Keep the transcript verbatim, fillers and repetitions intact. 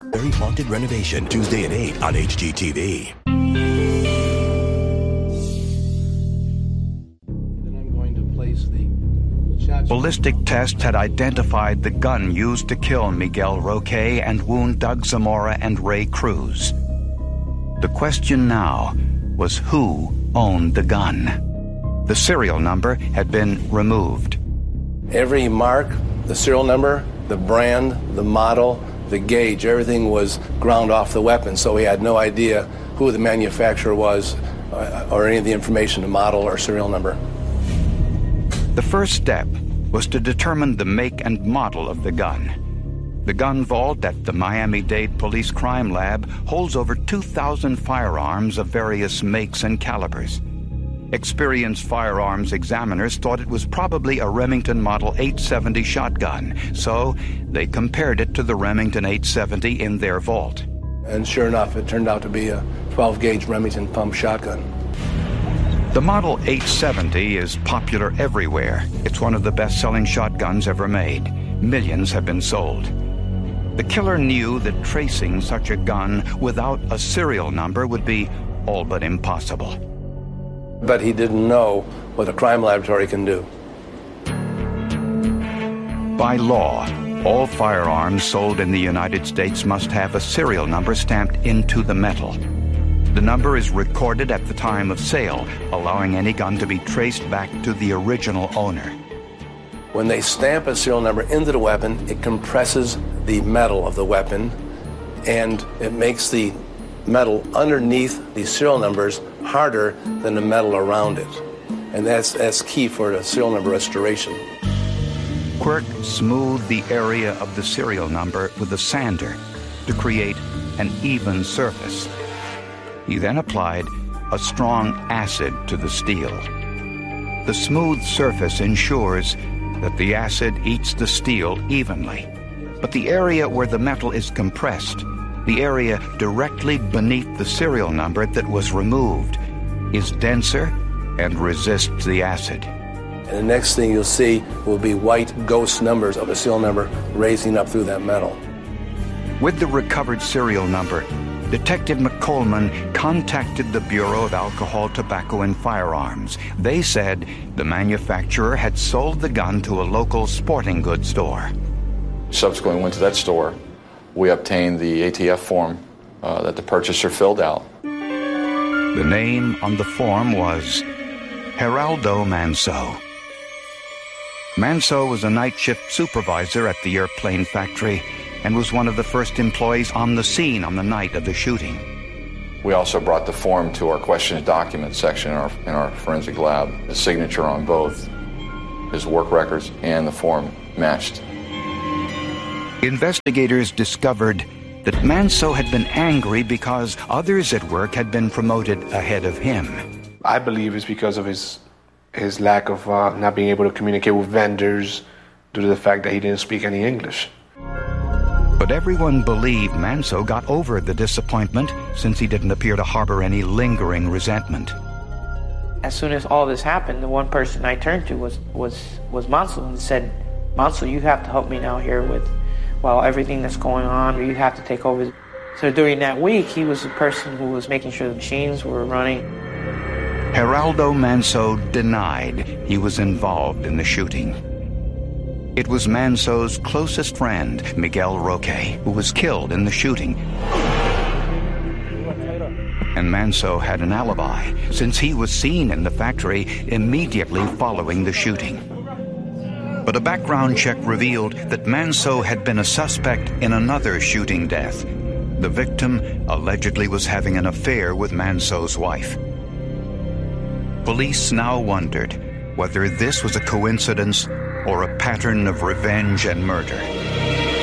Very Haunted Renovation, Tuesday at eight on H G T V. Ballistic tests had identified the gun used to kill Miguel Roque and wound Doug Zamora and Ray Cruz. The question now was who owned the gun. The serial number had been removed. Every mark, the serial number, the brand, the model, the gauge, everything was ground off the weapon, so we had no idea who the manufacturer was uh, or any of the information, the model or serial number. The first step was to determine the make and model of the gun. The gun vault at the Miami-Dade Police Crime Lab holds over two thousand firearms of various makes and calibers. Experienced firearms examiners thought it was probably a Remington Model eight seventy shotgun, so they compared it to the Remington eight seventy in their vault. And sure enough, it turned out to be a twelve gauge Remington pump shotgun. The Model eight seventy is popular everywhere. It's one of the best-selling shotguns ever made. Millions have been sold. The killer knew that tracing such a gun without a serial number would be all but impossible. But he didn't know what a crime laboratory can do. By law, all firearms sold in the United States must have a serial number stamped into the metal. The number is recorded at the time of sale, allowing any gun to be traced back to the original owner. When they stamp a serial number into the weapon, it compresses the metal of the weapon, and it makes the metal underneath the serial numbers harder than the metal around it. And that's, that's key for the serial number restoration. Quirk smoothed the area of the serial number with a sander to create an even surface. He then applied a strong acid to the steel. The smooth surface ensures that the acid eats the steel evenly, but the area where the metal is compressed, the area directly beneath the serial number that was removed, is denser and resists the acid. And the next thing you'll see will be white ghost numbers of a serial number raising up through that metal. With the recovered serial number, Detective McColeman contacted the Bureau of Alcohol, Tobacco, and Firearms. They said the manufacturer had sold the gun to a local sporting goods store. Subsequently went to that store. We obtained the A T F form uh, that the purchaser filled out. The name on the form was Geraldo Manso. Manso was a night shift supervisor at the airplane factory and was one of the first employees on the scene on the night of the shooting. We also brought the form to our questions document section in our, in our forensic lab. The signature on both his work records and the form matched. Investigators discovered that Manso had been angry because others at work had been promoted ahead of him. I believe it's because of his his lack of uh, not being able to communicate with vendors due to the fact that he didn't speak any English. But everyone believed Manso got over the disappointment since he didn't appear to harbor any lingering resentment. As soon as all this happened, the one person I turned to was was was Manso and said, Manso, you have to help me now here with, well, everything that's going on, or you have to take over. So during that week, he was the person who was making sure the machines were running. Geraldo Manso denied he was involved in the shooting. It was Manso's closest friend, Miguel Roque, who was killed in the shooting. And Manso had an alibi, since he was seen in the factory immediately following the shooting. But a background check revealed that Manso had been a suspect in another shooting death. The victim allegedly was having an affair with Manso's wife. Police now wondered whether this was a coincidence or a pattern of revenge and murder.